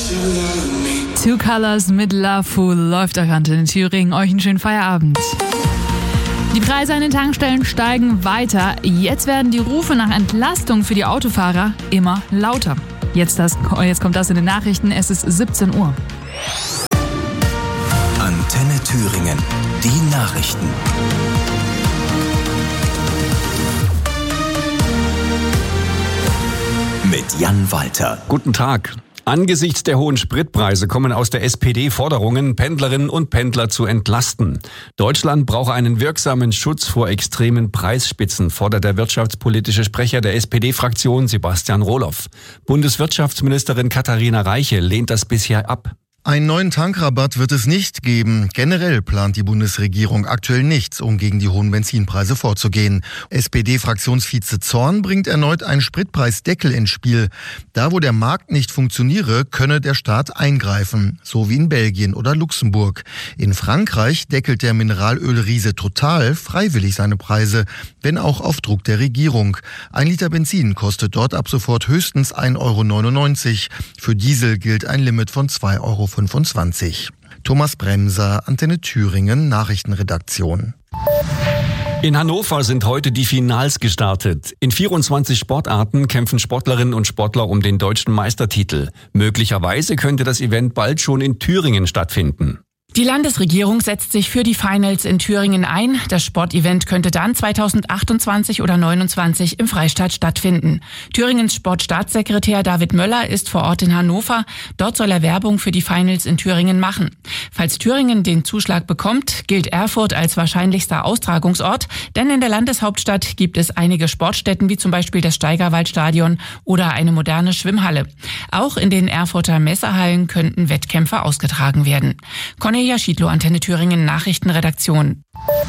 Two Colors mit Loveful läuft euch an in Thüringen. Euch einen schönen Feierabend. Die Preise an den Tankstellen steigen weiter. Jetzt werden die Rufe nach Entlastung für die Autofahrer immer lauter. Jetzt kommt das in den Nachrichten. Es ist 17 Uhr. Antenne Thüringen. Die Nachrichten. Mit Jan Walter. Guten Tag. Angesichts der hohen Spritpreise kommen aus der SPD Forderungen, Pendlerinnen und Pendler zu entlasten. Deutschland brauche einen wirksamen Schutz vor extremen Preisspitzen, fordert der wirtschaftspolitische Sprecher der SPD-Fraktion Sebastian Rohloff. Bundeswirtschaftsministerin Katharina Reiche lehnt das bisher ab. Einen neuen Tankrabatt wird es nicht geben. Generell plant die Bundesregierung aktuell nichts, um gegen die hohen Benzinpreise vorzugehen. SPD-Fraktionsvize Zorn bringt erneut einen Spritpreisdeckel ins Spiel. Da, wo der Markt nicht funktioniere, könne der Staat eingreifen, so wie in Belgien oder Luxemburg. In Frankreich deckelt der Mineralölriese Total freiwillig seine Preise, wenn auch auf Druck der Regierung. 1 Liter Benzin kostet dort ab sofort höchstens 1,99 €. Für Diesel gilt ein Limit von 2,25 €. Thomas Bremser, Antenne Thüringen, Nachrichtenredaktion. In Hannover sind heute die Finals gestartet. In 24 Sportarten kämpfen Sportlerinnen und Sportler um den deutschen Meistertitel. Möglicherweise könnte das Event bald schon in Thüringen stattfinden. Die Landesregierung setzt sich für die Finals in Thüringen ein. Das Sportevent könnte dann 2028 oder 2029 im Freistaat stattfinden. Thüringens Sportstaatssekretär David Möller ist vor Ort in Hannover. Dort soll er Werbung für die Finals in Thüringen machen. Falls Thüringen den Zuschlag bekommt, gilt Erfurt als wahrscheinlichster Austragungsort. Denn in der Landeshauptstadt gibt es einige Sportstätten, wie zum Beispiel das Steigerwaldstadion oder eine moderne Schwimmhalle. Auch in den Erfurter Messehallen könnten Wettkämpfe ausgetragen werden. Cornelia Schiedlow, Antenne Thüringen, Nachrichtenredaktion.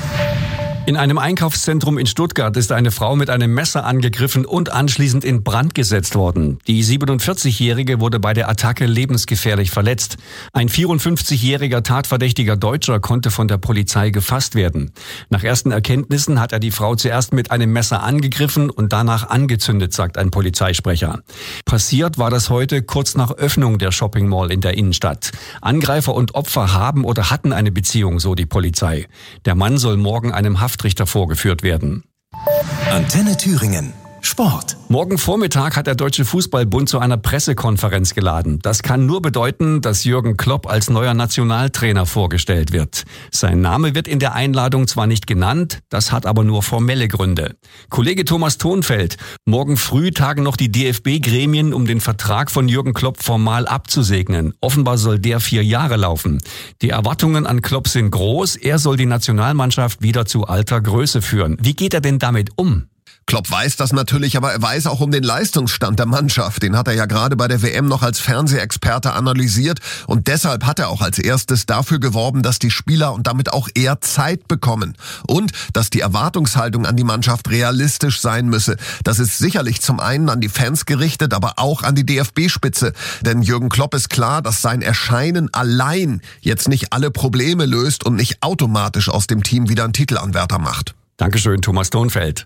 In einem Einkaufszentrum in Stuttgart ist eine Frau mit einem Messer angegriffen und anschließend in Brand gesetzt worden. Die 47-Jährige wurde bei der Attacke lebensgefährlich verletzt. Ein 54-jähriger tatverdächtiger Deutscher konnte von der Polizei gefasst werden. Nach ersten Erkenntnissen hat er die Frau zuerst mit einem Messer angegriffen und danach angezündet, sagt ein Polizeisprecher. Passiert war das heute kurz nach Öffnung der Shopping Mall in der Innenstadt. Angreifer und Opfer haben oder hatten eine Beziehung, so die Polizei. Der Mann soll morgen einem Haftrichter vorgeführt werden. Antenne Thüringen. Sport. Morgen Vormittag hat der Deutsche Fußballbund zu einer Pressekonferenz geladen. Das kann nur bedeuten, dass Jürgen Klopp als neuer Nationaltrainer vorgestellt wird. Sein Name wird in der Einladung zwar nicht genannt, das hat aber nur formelle Gründe. Kollege Thomas Thonfeld, morgen früh tagen noch die DFB-Gremien, um den Vertrag von Jürgen Klopp formal abzusegnen. Offenbar soll der 4 Jahre laufen. Die Erwartungen an Klopp sind groß. Er soll die Nationalmannschaft wieder zu alter Größe führen. Wie geht er denn damit um? Klopp weiß das natürlich, aber er weiß auch um den Leistungsstand der Mannschaft. Den hat er ja gerade bei der WM noch als Fernsehexperte analysiert. Und deshalb hat er auch als erstes dafür geworben, dass die Spieler und damit auch er Zeit bekommen. Und dass die Erwartungshaltung an die Mannschaft realistisch sein müsse. Das ist sicherlich zum einen an die Fans gerichtet, aber auch an die DFB-Spitze. Denn Jürgen Klopp ist klar, dass sein Erscheinen allein jetzt nicht alle Probleme löst und nicht automatisch aus dem Team wieder einen Titelanwärter macht. Dankeschön, Thomas Thonfeld.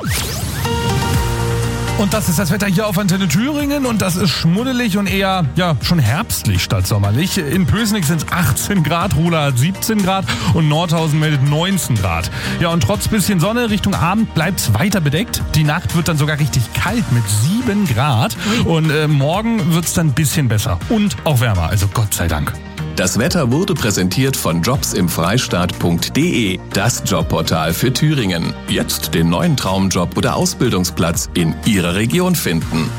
Und das ist das Wetter hier auf Antenne Thüringen und das ist schmuddelig und eher, schon herbstlich statt sommerlich. In Pößnig sind es 18 Grad, Ruhla hat 17 Grad und Nordhausen meldet 19 Grad. Ja, und trotz bisschen Sonne Richtung Abend bleibt es weiter bedeckt. Die Nacht wird dann sogar richtig kalt mit 7 Grad und morgen wird es dann ein bisschen besser und auch wärmer, also Gott sei Dank. Das Wetter wurde präsentiert von jobsimfreistaat.de, das Jobportal für Thüringen. Jetzt den neuen Traumjob oder Ausbildungsplatz in Ihrer Region finden.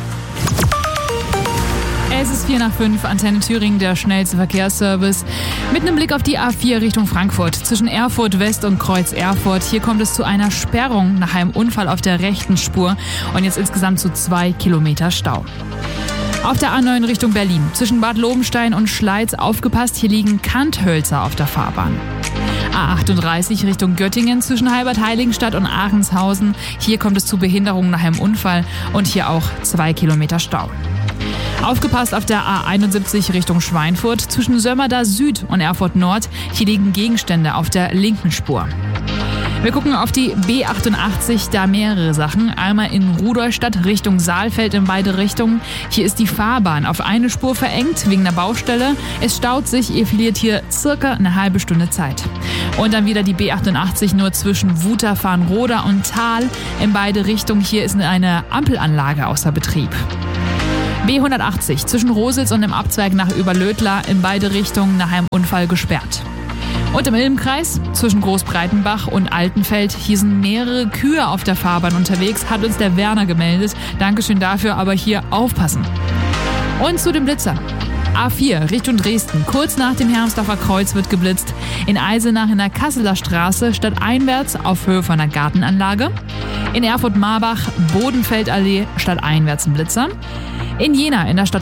Es ist 4:05, Antenne Thüringen, der schnellste Verkehrsservice. Mit einem Blick auf die A4 Richtung Frankfurt. Zwischen Erfurt West und Kreuz Erfurt. Hier kommt es zu einer Sperrung nach einem Unfall auf der rechten Spur. Und jetzt insgesamt zu 2 Kilometer Stau. Auf der A9 Richtung Berlin. Zwischen Bad Lobenstein und Schleiz aufgepasst, hier liegen Kanthölzer auf der Fahrbahn. A38 Richtung Göttingen zwischen Halbert-Heiligenstadt und Aachenshausen. Hier kommt es zu Behinderungen nach einem Unfall und hier auch 2 Kilometer Stau. Aufgepasst auf der A71 Richtung Schweinfurt zwischen Sömmerda Süd und Erfurt Nord. Hier liegen Gegenstände auf der linken Spur. Wir gucken auf die B88, da mehrere Sachen. Einmal in Rudolstadt Richtung Saalfeld in beide Richtungen. Hier ist die Fahrbahn auf eine Spur verengt wegen der Baustelle. Es staut sich, ihr verliert hier circa eine halbe Stunde Zeit. Und dann wieder die B88 nur zwischen Wutach-Farnroda und Thal in beide Richtungen. Hier ist eine Ampelanlage außer Betrieb. B180 zwischen Rosels und dem Abzweig nach Überlödler in beide Richtungen nach einem Unfall gesperrt. Und im Ilmkreis zwischen Großbreitenbach und Altenfeld, hier sind mehrere Kühe auf der Fahrbahn unterwegs, hat uns der Werner gemeldet. Dankeschön dafür, aber hier aufpassen. Und zu den Blitzern. A4 Richtung Dresden, kurz nach dem Hermsdorfer Kreuz wird geblitzt. In Eisenach in der Kasseler Straße stadteinwärts auf Höhe von einer Gartenanlage. In Erfurt-Marbach Bodenfeldallee stadteinwärts ein Blitzer. In Jena in der Stadt